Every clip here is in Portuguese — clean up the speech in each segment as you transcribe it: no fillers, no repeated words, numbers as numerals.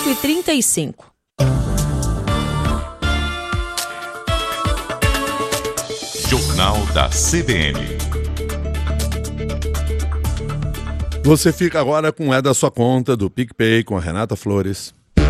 8h35. Jornal da CBN. Você fica agora com É da Sua Conta, do PicPay, com a Renata Flores.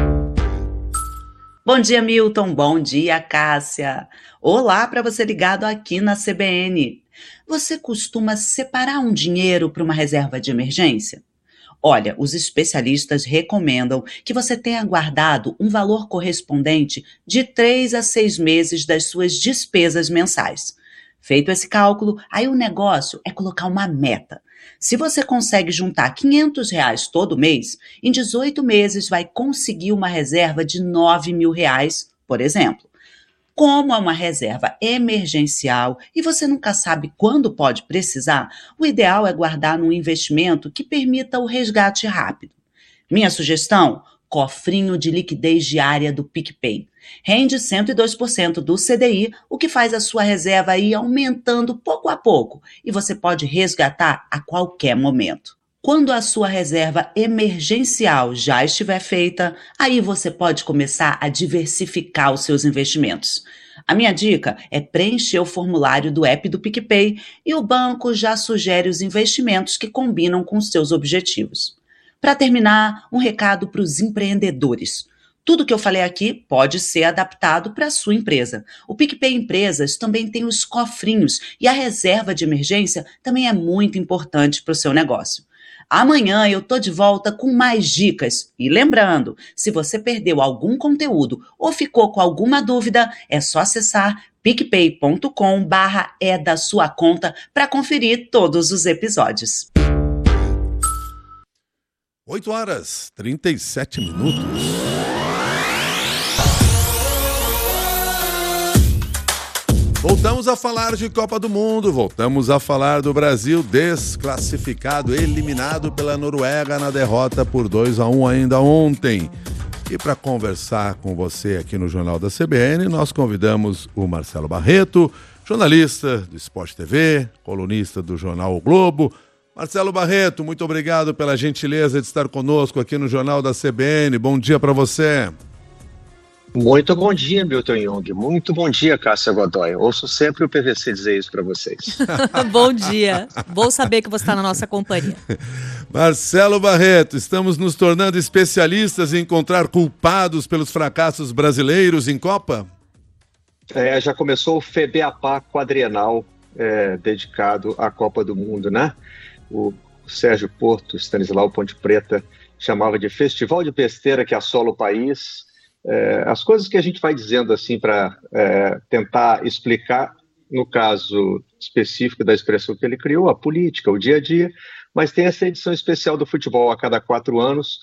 Bom dia, Milton. Bom dia, Cássia. Olá para você ligado aqui na CBN. Você costuma separar um dinheiro para uma reserva de emergência? Olha, os especialistas recomendam que você tenha guardado um valor correspondente de 3 a 6 meses das suas despesas mensais. Feito esse cálculo, aí o negócio é colocar uma meta. Se você consegue juntar R$500 todo mês, em 18 meses vai conseguir uma reserva de R$9.000, por exemplo. Como é uma reserva emergencial e você nunca sabe quando pode precisar, o ideal é guardar num investimento que permita o resgate rápido. Minha sugestão? Cofrinho de liquidez diária do PicPay. Rende 102% do CDI, o que faz a sua reserva ir aumentando pouco a pouco e você pode resgatar a qualquer momento. Quando a sua reserva emergencial já estiver feita, aí você pode começar a diversificar os seus investimentos. A minha dica é preencher o formulário do app do PicPay e o banco já sugere os investimentos que combinam com os seus objetivos. Para terminar, um recado para os empreendedores. Tudo que eu falei aqui pode ser adaptado para a sua empresa. O PicPay Empresas também tem os cofrinhos e a reserva de emergência também é muito importante para o seu negócio. Amanhã eu tô de volta com mais dicas. E lembrando, se você perdeu algum conteúdo ou ficou com alguma dúvida, é só acessar picpay.com/é da sua conta para conferir todos os episódios. 8h37. Voltamos a falar de Copa do Mundo, voltamos a falar do Brasil desclassificado, eliminado pela Noruega na derrota por 2-1 ainda ontem. E para conversar com você aqui no Jornal da CBN, nós convidamos o Marcelo Barreto, jornalista do Sport TV, colunista do jornal O Globo. Marcelo Barreto, muito obrigado pela gentileza de estar conosco aqui no Jornal da CBN. Bom dia para você. Muito bom dia, Milton Jung. Muito bom dia, Cássia Godoy. Ouço sempre o PVC dizer isso para vocês. Bom dia. Bom saber que você está na nossa companhia. Marcelo Barreto, estamos nos tornando especialistas em encontrar culpados pelos fracassos brasileiros em Copa? Já começou o FEBEAPA quadrienal dedicado à Copa do Mundo, né? O Sérgio Porto, Stanislau Ponte Preta, chamava de festival de besteira que assola o país. As coisas que a gente vai dizendo assim para tentar explicar, no caso específico da expressão que ele criou, a política, o dia a dia, mas tem essa edição especial do futebol a cada 4 anos,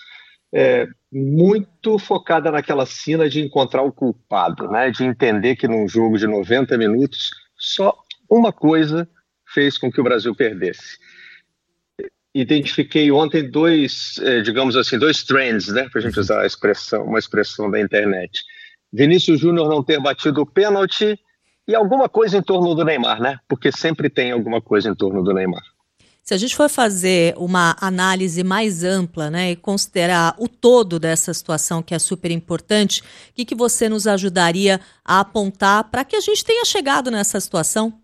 muito focada naquela sina de encontrar o culpado, né? De entender que num jogo de 90 minutos, só uma coisa fez com que o Brasil perdesse. Identifiquei ontem dois trends, né, para a gente usar uma expressão da internet. Vinícius Júnior não ter batido o pênalti e alguma coisa em torno do Neymar, né? Porque sempre tem alguma coisa em torno do Neymar. Se a gente for fazer uma análise mais ampla, né, e considerar o todo dessa situação que é super importante, o que você nos ajudaria a apontar para que a gente tenha chegado nessa situação?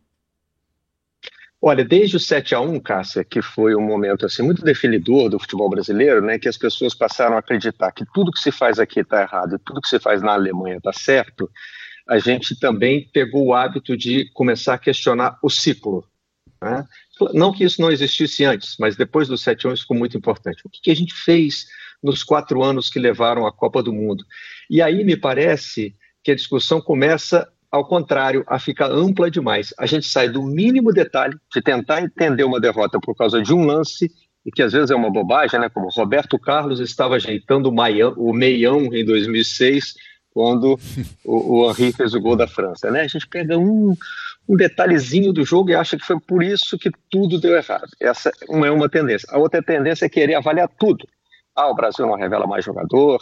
Olha, desde o 7-1, Cássia, que foi um momento assim, muito definidor do futebol brasileiro, né, que as pessoas passaram a acreditar que tudo que se faz aqui está errado e tudo que se faz na Alemanha está certo, a gente também pegou o hábito de começar a questionar o ciclo, né? Não que isso não existisse antes, mas depois do 7-1 isso ficou muito importante. O que a gente fez nos 4 anos que levaram à Copa do Mundo? E aí me parece que a discussão começa ao contrário, a ficar ampla demais. A gente sai do mínimo detalhe de tentar entender uma derrota por causa de um lance, e que às vezes é uma bobagem, né? Como Roberto Carlos estava ajeitando o meião em 2006, quando o Henry fez o gol da França, né? A gente pega um detalhezinho do jogo e acha que foi por isso que tudo deu errado. Essa não é uma tendência. A outra tendência é querer avaliar tudo. O Brasil não revela mais jogador,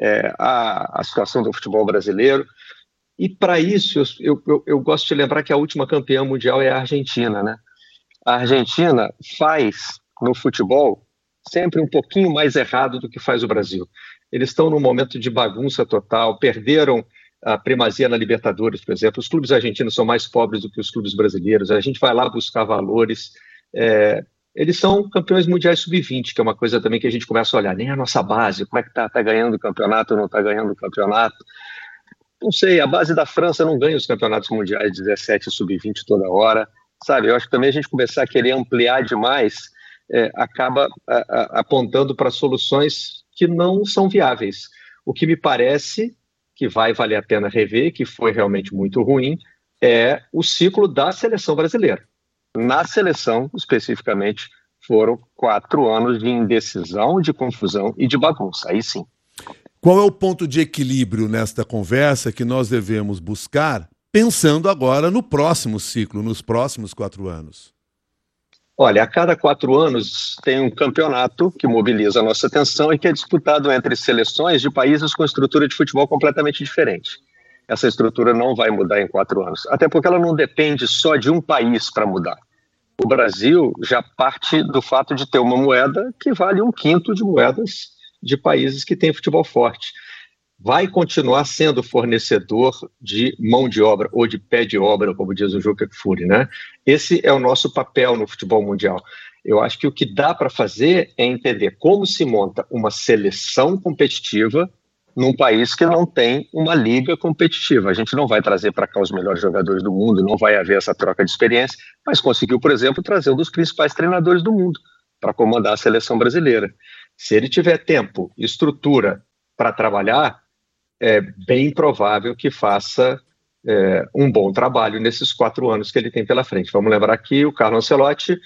a situação do futebol brasileiro. E para isso, eu gosto de lembrar que a última campeã mundial é a Argentina, né? A Argentina faz, no futebol, sempre um pouquinho mais errado do que faz o Brasil. eles estão num momento de bagunça total, perderam a primazia na Libertadores, por exemplo. Os clubes argentinos são mais pobres do que os clubes brasileiros. A gente vai lá buscar valores. Eles são campeões mundiais sub-20, que é uma coisa também que a gente começa a olhar. Nem a nossa base, como é que está ganhando o campeonato ou não está ganhando o campeonato. Não sei, a base da França não ganha os campeonatos mundiais 17 sub-20 toda hora. Sabe, eu acho que também a gente começar a querer ampliar demais acaba apontando para soluções que não são viáveis. O que me parece que vai valer a pena rever, que foi realmente muito ruim, é o ciclo da seleção brasileira. Na seleção, especificamente, foram 4 anos de indecisão, de confusão e de bagunça, aí sim. Qual é o ponto de equilíbrio nesta conversa que nós devemos buscar, pensando agora no próximo ciclo, nos próximos 4 anos? Olha, a cada 4 anos tem um campeonato que mobiliza a nossa atenção e que é disputado entre seleções de países com estrutura de futebol completamente diferente. Essa estrutura não vai mudar em 4 anos, até porque ela não depende só de um país para mudar. O Brasil já parte do fato de ter uma moeda que vale 1/5 de moedas de países que têm futebol forte. Vai continuar sendo fornecedor de mão de obra, ou de pé de obra, como diz o Juca Kfouri, né? Esse é o nosso papel no futebol mundial. Eu acho que o que dá para fazer é entender como se monta uma seleção competitiva num país que não tem uma liga competitiva. A gente não vai trazer para cá os melhores jogadores do mundo, não vai haver essa troca de experiência, mas conseguiu, por exemplo, trazer um dos principais treinadores do mundo para comandar a seleção brasileira. Se ele tiver tempo, estrutura para trabalhar, é bem provável que faça um bom trabalho nesses 4 anos que ele tem pela frente. Vamos lembrar que o Carlo Ancelotti,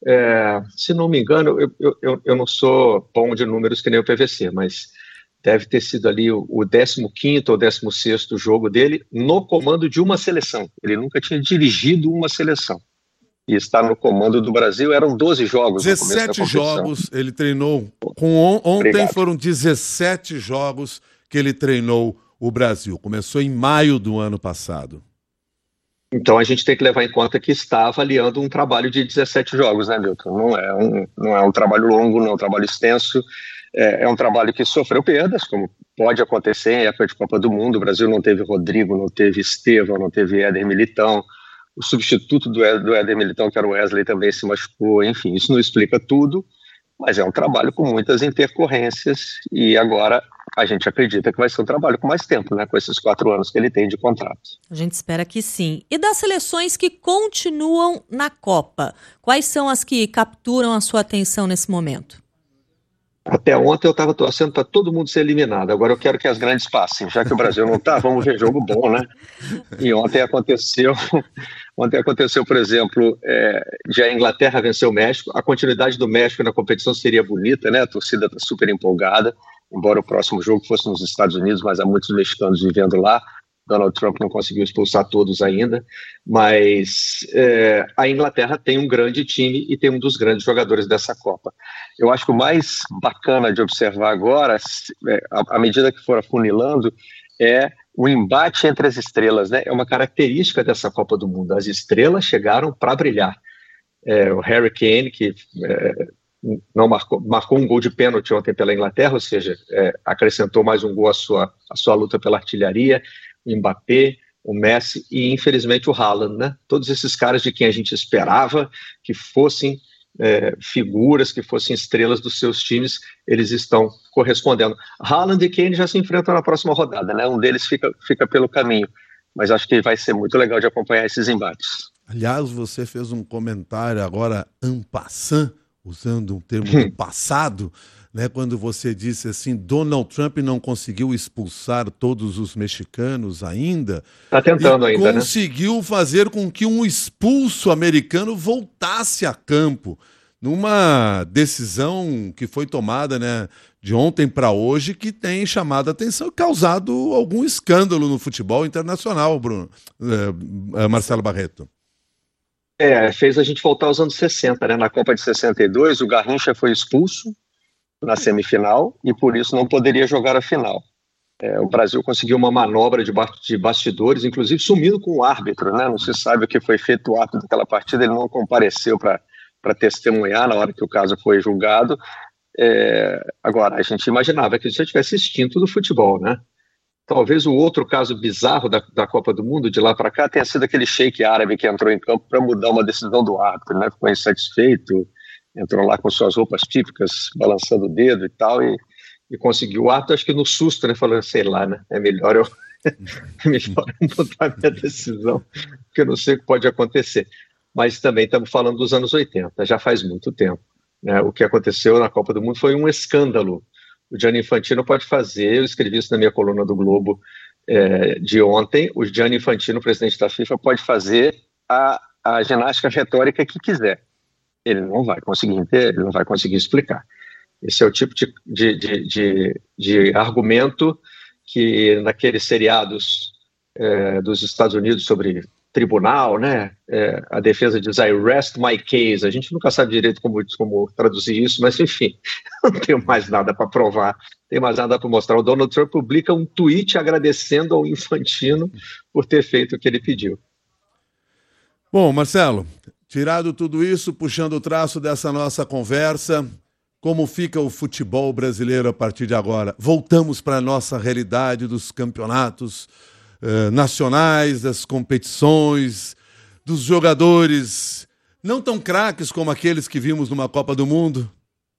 se não me engano, eu não sou bom de números que nem o PVC, mas deve ter sido ali o 15º ou 16º jogo dele no comando de uma seleção. Ele nunca tinha dirigido uma seleção. E estar no comando do Brasil eram 12 jogos. 17 jogos ele treinou. Ontem Obrigado. Foram 17 jogos que ele treinou o Brasil. Começou em maio do ano passado. Então a gente tem que levar em conta que está avaliando um trabalho de 17 jogos, né, Milton? Não é um trabalho longo, não é um trabalho extenso, é um trabalho que sofreu perdas, como pode acontecer em época de Copa do Mundo. O Brasil não teve Rodrigo, não teve Estevão, não teve Éder Militão. O substituto do Éder Militão, que era o Wesley, também se machucou. Enfim, isso não explica tudo, mas é um trabalho com muitas intercorrências e agora a gente acredita que vai ser um trabalho com mais tempo, né, com esses 4 anos que ele tem de contrato. A gente espera que sim. E das seleções que continuam na Copa, quais são as que capturam a sua atenção nesse momento? Até ontem eu estava torcendo para todo mundo ser eliminado, agora eu quero que as grandes passem, já que o Brasil não está, vamos ver jogo bom, né? E ontem aconteceu, por exemplo, já a Inglaterra venceu o México, a continuidade do México na competição seria bonita, né? A torcida está super empolgada, embora o próximo jogo fosse nos Estados Unidos, mas há muitos mexicanos vivendo lá. Donald Trump não conseguiu expulsar todos ainda, mas a Inglaterra tem um grande time e tem um dos grandes jogadores dessa Copa. Eu acho que o mais bacana de observar agora, à medida que for afunilando, é o embate entre as estrelas, né? É uma característica dessa Copa do Mundo. As estrelas chegaram para brilhar. O Harry Kane, que não marcou um gol de pênalti ontem pela Inglaterra, ou seja, acrescentou mais um gol à sua luta pela artilharia. O Mbappé, o Messi e, infelizmente, o Haaland, né? Todos esses caras de quem a gente esperava que fossem figuras, que fossem estrelas dos seus times, eles estão correspondendo. Haaland e Kane já se enfrentam na próxima rodada, né? Um deles fica pelo caminho, mas acho que vai ser muito legal de acompanhar esses embates. Aliás, você fez um comentário agora en passant, usando um termo do passado, né, quando você disse assim, Donald Trump não conseguiu expulsar todos os mexicanos ainda. Está tentando ainda, né? Conseguiu fazer com que um expulso americano voltasse a campo, numa decisão que foi tomada, né, de ontem para hoje, que tem chamado a atenção e causado algum escândalo no futebol internacional, Marcelo Barreto. Fez a gente voltar aos anos 60, né? Na Copa de 62, o Garrincha foi expulso na semifinal e por isso não poderia jogar a final. O Brasil conseguiu uma manobra de bastidores, inclusive sumindo com o árbitro, né? Não se sabe o que foi feito. O árbitro daquela partida, ele não compareceu para testemunhar na hora que o caso foi julgado. Agora, a gente imaginava que isso já tivesse extinto do futebol, né? Talvez o outro caso bizarro da Copa do Mundo, de lá para cá, tenha sido aquele sheik árabe que entrou em campo para mudar uma decisão do árbitro, né? Ficou insatisfeito, entrou lá com suas roupas típicas, balançando o dedo e tal, e conseguiu o árbitro, acho que no susto, né? Falando, sei lá, né? É melhor eu mudar minha decisão, porque eu não sei o que pode acontecer. Mas também estamos falando dos anos 80, já faz muito tempo, né? O que aconteceu na Copa do Mundo foi um escândalo. O Gianni Infantino pode fazer, eu escrevi isso na minha coluna do Globo de ontem, o Gianni Infantino, presidente da FIFA, pode fazer a ginástica retórica que quiser. Ele não vai conseguir ele não vai conseguir explicar. Esse é o tipo de argumento que naqueles seriados dos Estados Unidos sobre tribunal, né? A defesa diz, I rest my case. A gente nunca sabe direito como traduzir isso, mas enfim, não tenho mais nada para provar, não tenho mais nada para mostrar. O Donald Trump publica um tweet agradecendo ao Infantino por ter feito o que ele pediu. Bom, Marcelo, tirado tudo isso, puxando o traço dessa nossa conversa, como fica o futebol brasileiro a partir de agora? Voltamos para a nossa realidade dos campeonatos nacionais, das competições, dos jogadores não tão craques como aqueles que vimos numa Copa do Mundo?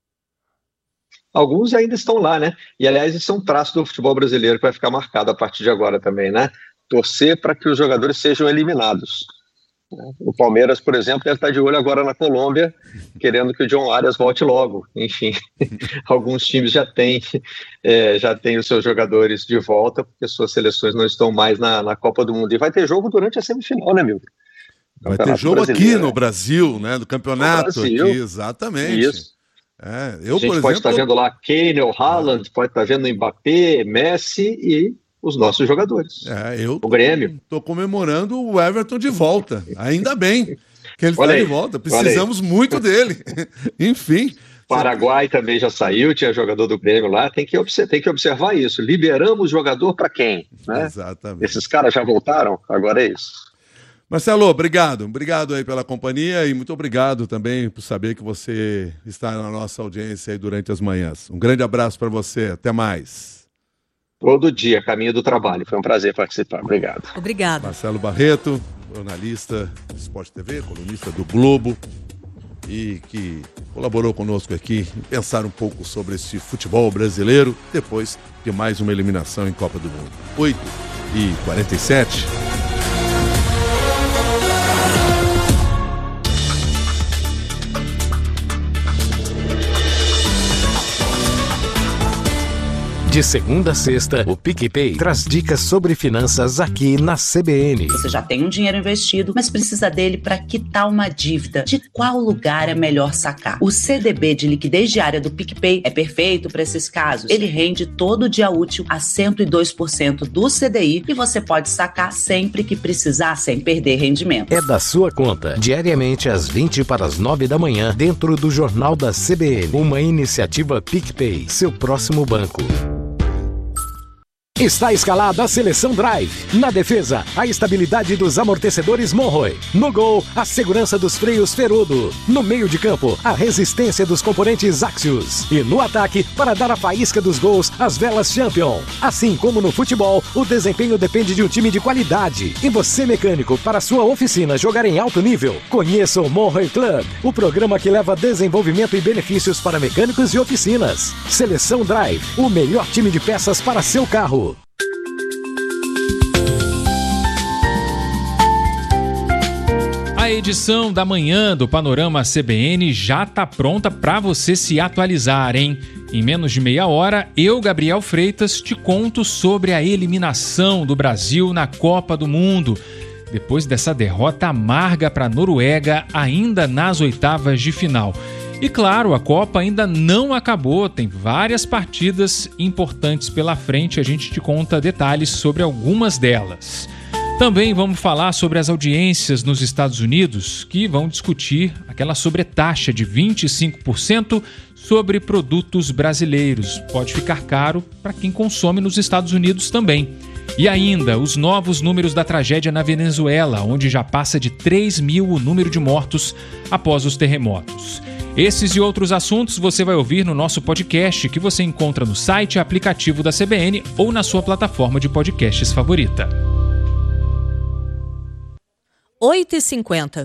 Alguns ainda estão lá, né? E, aliás, isso é um traço do futebol brasileiro que vai ficar marcado a partir de agora também, né? Torcer para que os jogadores sejam eliminados. O Palmeiras, por exemplo, deve estar de olho agora na Colômbia, querendo que o John Arias volte logo. Enfim, alguns times já têm os seus jogadores de volta, porque suas seleções não estão mais na Copa do Mundo. E vai ter jogo durante a semifinal, né, Milton? Vai ter jogo aqui no Brasil, né? Do campeonato aqui, exatamente. Isso. A gente pode estar vendo lá Kane, o Haaland, pode estar vendo Mbappé, Messi e os nossos jogadores. O Grêmio. Estou comemorando o Everton de volta. Ainda bem que ele está de volta. Precisamos muito dele. Enfim. Paraguai também já saiu, tinha jogador do Grêmio lá. Tem que observar isso. Liberamos jogador para quem? Né? Exatamente. Esses caras já voltaram? Agora é isso. Marcelo, obrigado. Obrigado aí pela companhia e muito obrigado também por saber que você está na nossa audiência aí durante as manhãs. Um grande abraço para você. Até mais. Todo dia, caminho do trabalho. Foi um prazer participar. Obrigado. Obrigado. Marcelo Barreto, jornalista do Sport TV, colunista do Globo e que colaborou conosco aqui em pensar um pouco sobre esse futebol brasileiro depois de mais uma eliminação em Copa do Mundo. 8h47. De segunda a sexta, o PicPay traz dicas sobre finanças aqui na CBN. Você já tem um dinheiro investido, mas precisa dele para quitar uma dívida. De qual lugar é melhor sacar? O CDB de liquidez diária do PicPay é perfeito para esses casos. Ele rende todo dia útil a 102% do CDI e você pode sacar sempre que precisar, sem perder rendimento. É da sua conta, diariamente às 20 para as 9 da manhã, dentro do Jornal da CBN. Uma iniciativa PicPay, seu próximo banco. Está escalada a Seleção Drive. Na defesa, a estabilidade dos amortecedores Monroe. No gol, a segurança dos freios Ferudo. No meio de campo, a resistência dos componentes Axios. E no ataque, para dar a faísca dos gols, as velas Champion. Assim como no futebol, o desempenho depende de um time de qualidade. E você, mecânico, para sua oficina jogar em alto nível, conheça o Monroe Club, o programa que leva desenvolvimento e benefícios para mecânicos e oficinas. Seleção Drive, o melhor time de peças para seu carro. A edição da manhã do Panorama CBN já está pronta para você se atualizar, hein? Em menos de meia hora, eu, Gabriel Freitas, te conto sobre a eliminação do Brasil na Copa do Mundo, depois dessa derrota amarga para a Noruega, ainda nas oitavas de final. E claro, a Copa ainda não acabou, tem várias partidas importantes pela frente, a gente te conta detalhes sobre algumas delas. Também vamos falar sobre as audiências nos Estados Unidos, que vão discutir aquela sobretaxa de 25% sobre produtos brasileiros. Pode ficar caro para quem consome nos Estados Unidos também. E ainda, os novos números da tragédia na Venezuela, onde já passa de 3 mil o número de mortos após os terremotos. Esses e outros assuntos você vai ouvir no nosso podcast, que você encontra no site e aplicativo da CBN ou na sua plataforma de podcasts favorita. 8h50.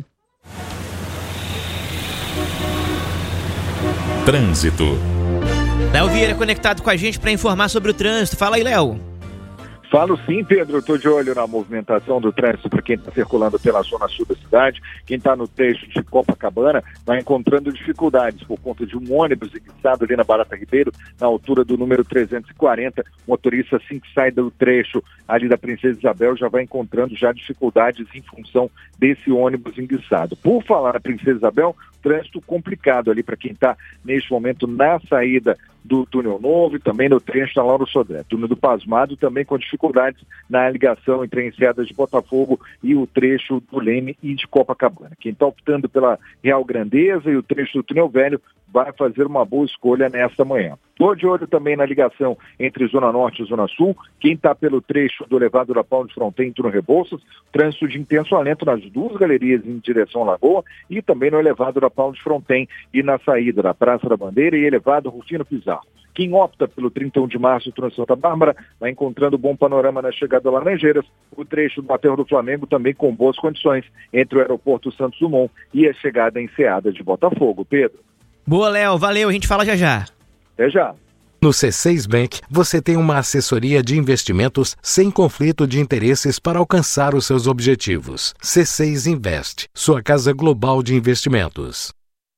Trânsito. Léo Vieira conectado com a gente para informar sobre o trânsito. Fala aí, Léo. Falo sim, Pedro. Estou de olho na movimentação do trânsito para quem está circulando pela zona sul da cidade. Quem está no trecho de Copacabana vai encontrando dificuldades por conta de um ônibus enguiçado ali na Barata Ribeiro, na altura do número 340. O motorista, assim que sai do trecho ali da Princesa Isabel, já vai encontrando já dificuldades em função desse ônibus enguiçado. Por falar na Princesa Isabel, trânsito complicado ali para quem está neste momento na saída do Túnel Novo e também no trecho da Lauro Sodré. Túnel do Pasmado também com dificuldades na ligação entre a Enseada de Botafogo e o trecho do Leme e de Copacabana. Quem está optando pela Real Grandeza e o trecho do Túnel Velho vai fazer uma boa escolha nesta manhã. Estou de olho também na ligação entre Zona Norte e Zona Sul. Quem está pelo trecho do elevado da Paulo de Fronten no Rebouças, trânsito de intenso alento nas duas galerias em direção à Lagoa e também no elevado da Paulo de Fronten e na saída da Praça da Bandeira e elevado Rufino Pizarro. Quem opta pelo 31 de março do Santa Bárbara vai encontrando bom panorama na chegada a Laranjeiras, o trecho do Aterro do Flamengo também com boas condições entre o aeroporto Santos Dumont e a chegada em Enseada de Botafogo. Pedro. Boa, Léo. Valeu. A gente fala já já. Até já. No C6 Bank, você tem uma assessoria de investimentos sem conflito de interesses para alcançar os seus objetivos. C6 Invest, sua casa global de investimentos.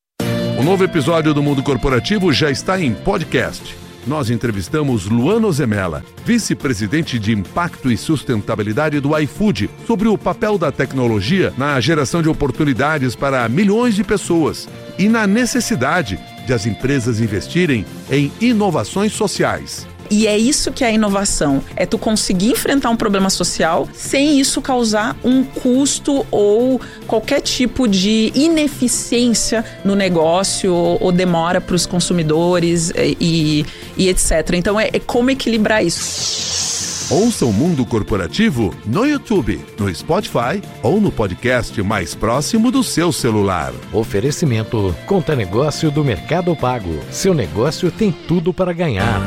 O novo episódio do Mundo Corporativo já está em podcast. Nós entrevistamos Luana Zemela, vice-presidente de Impacto e Sustentabilidade do iFood, sobre o papel da tecnologia na geração de oportunidades para milhões de pessoas e na necessidade de as empresas investirem em inovações sociais. E é isso que é a inovação, é tu conseguir enfrentar um problema social sem isso causar um custo ou qualquer tipo de ineficiência no negócio ou demora para os consumidores e etc. Então é como equilibrar isso. Ouça o Mundo Corporativo no YouTube, no Spotify ou no podcast mais próximo do seu celular. Oferecimento Conta Negócio do Mercado Pago. Seu negócio tem tudo para ganhar.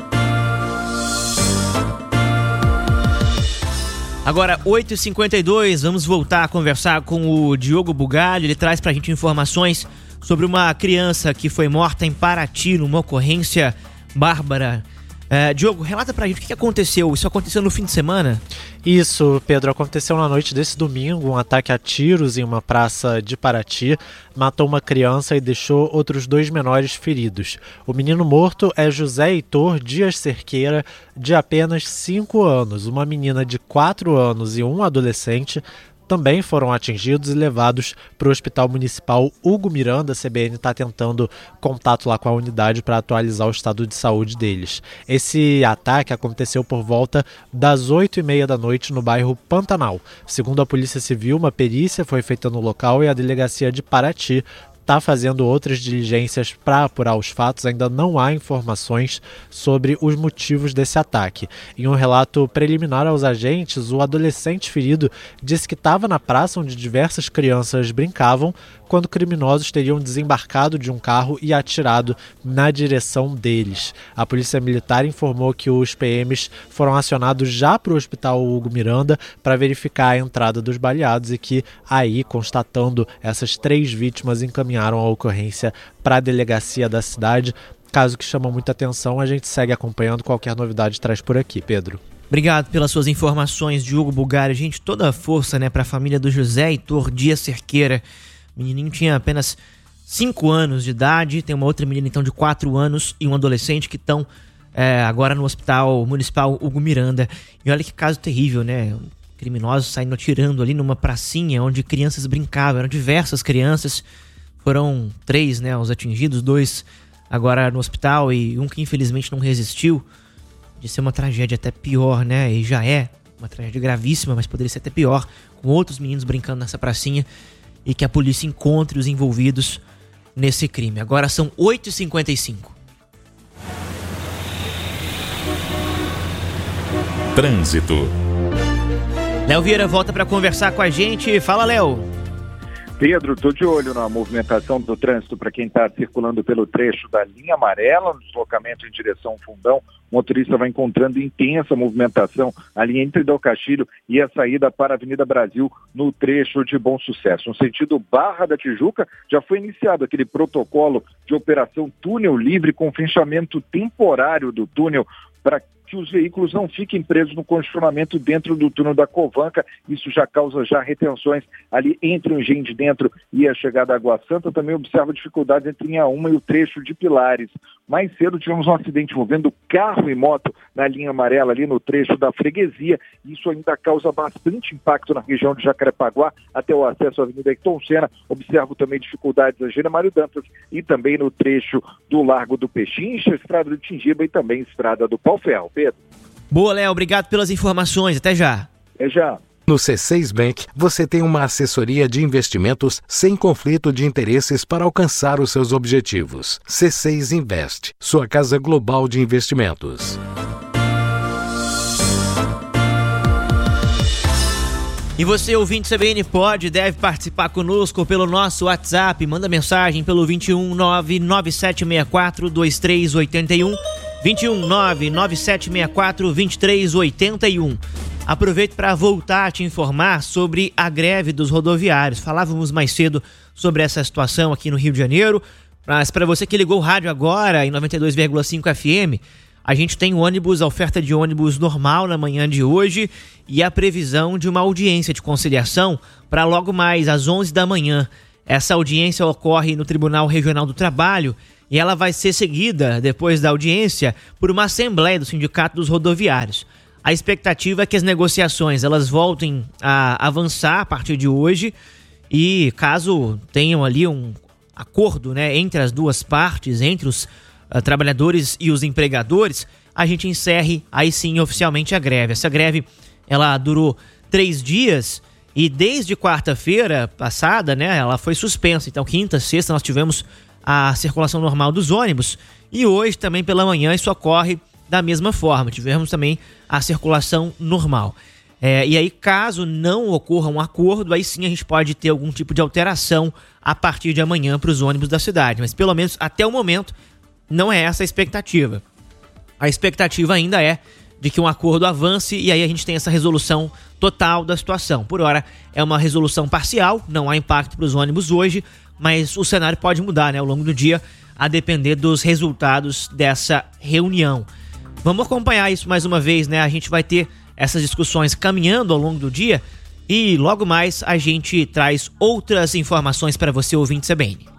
Agora, 8h52, vamos voltar a conversar com o Diogo Bugalho. Ele traz pra gente informações sobre uma criança que foi morta em Paraty, numa ocorrência bárbara. Diogo, relata pra gente o que aconteceu. Isso aconteceu no fim de semana? Isso, Pedro. Aconteceu na noite desse domingo um ataque a tiros em uma praça de Paraty. Matou uma criança e deixou outros 2 menores feridos. O menino morto é José Heitor Dias Cerqueira, de apenas 5 anos. Uma menina de 4 anos e um adolescente também foram atingidos e levados para o Hospital Municipal Hugo Miranda. A CBN está tentando contato lá com a unidade para atualizar o estado de saúde deles. Esse ataque aconteceu por volta das 8h30 da noite no bairro Pantanal. Segundo a Polícia Civil, uma perícia foi feita no local e a delegacia de Paraty está fazendo outras diligências para apurar os fatos. Ainda não há informações sobre os motivos desse ataque. Em um relato preliminar aos agentes, o adolescente ferido disse que estava na praça onde diversas crianças brincavam quando criminosos teriam desembarcado de um carro e atirado na direção deles. A Polícia Militar informou que os PMs foram acionados já para o Hospital Hugo Miranda para verificar a entrada dos baleados e que aí, constatando essas 3 vítimas, encaminharam a ocorrência para a delegacia da cidade. Caso que chama muita atenção, a gente segue acompanhando. Qualquer novidade traz por aqui, Pedro. Obrigado pelas suas informações, Diogo Bugalho. Gente, toda a força, para a família do José Heitor Dias Cerqueira. O menininho tinha apenas 5 anos de idade, tem uma outra menina então de 4 anos e um adolescente que estão agora no Hospital Municipal Hugo Miranda. E olha que caso terrível, Criminosos saindo atirando ali numa pracinha onde crianças brincavam, eram diversas crianças. Foram 3, os atingidos, 2 agora no hospital e um que infelizmente não resistiu. De ser uma tragédia até pior, E já é uma tragédia gravíssima, mas poderia ser até pior, com outros meninos brincando nessa pracinha. E que a polícia encontre os envolvidos nesse crime. Agora são 8h55. Trânsito. Léo Vieira volta para conversar com a gente. Fala, Léo. Pedro, estou de olho na movimentação do trânsito para quem está circulando pelo trecho da linha amarela, no deslocamento em direção ao Fundão. O motorista vai encontrando intensa movimentação ali entre Dom Castilho e a saída para a Avenida Brasil no trecho de Bom Sucesso. No sentido Barra da Tijuca, já foi iniciado aquele protocolo de operação túnel livre com fechamento temporário do túnel para que os veículos não fiquem presos no congestionamento dentro do túnel da Covanca. Isso já causa retenções ali entre o Engenho de Dentro e a chegada à Água Santa. Também observa dificuldades entre linha 1 e o trecho de Pilares. Mais cedo tivemos um acidente envolvendo carro e moto na linha amarela ali no trecho da Freguesia. Isso ainda causa bastante impacto na região de Jacarepaguá até o acesso à Avenida Ayrton Senna. Observo também dificuldades na Gênero Mário Dantas e também no trecho do Largo do Pechincha, Estrada do Tingiba e também Estrada do Pau-Ferro. Pedro. Boa, Léo. Obrigado pelas informações. Até já. Até já. No C6 Bank, você tem uma assessoria de investimentos sem conflito de interesses para alcançar os seus objetivos. C6 Invest, sua casa global de investimentos. E você, ouvinte CBN, pode e deve participar conosco pelo nosso WhatsApp. Manda mensagem pelo 21997642381. 21997642381. Aproveito para voltar a te informar sobre a greve dos rodoviários. Falávamos mais cedo sobre essa situação aqui no Rio de Janeiro, mas para você que ligou o rádio agora em 92,5 FM, a gente tem ônibus, a oferta de ônibus normal na manhã de hoje e a previsão de uma audiência de conciliação para logo mais às 11 da manhã. Essa audiência ocorre no Tribunal Regional do Trabalho e ela vai ser seguida, depois da audiência, por uma assembleia do Sindicato dos Rodoviários. A expectativa é que as negociações elas voltem a avançar a partir de hoje e caso tenham ali um acordo, né, entre as duas partes, entre os trabalhadores e os empregadores, a gente encerre aí sim oficialmente a greve. Essa greve ela durou 3 dias e desde quarta-feira passada, né, ela foi suspensa. Então quinta, sexta nós tivemos a circulação normal dos ônibus e hoje também pela manhã isso ocorre da mesma forma, tivemos também a circulação normal. E aí caso não ocorra um acordo, aí sim a gente pode ter algum tipo de alteração a partir de amanhã para os ônibus da cidade, mas pelo menos até o momento não é essa a expectativa. A expectativa ainda é de que um acordo avance e aí a gente tem essa resolução total da situação. Por hora é uma resolução parcial, não há impacto para os ônibus hoje, mas o cenário pode mudar, né, ao longo do dia, a depender dos resultados dessa reunião. Vamos acompanhar isso mais uma vez, né? A gente vai ter essas discussões caminhando ao longo do dia e logo mais a gente traz outras informações para você, ouvinte CBN.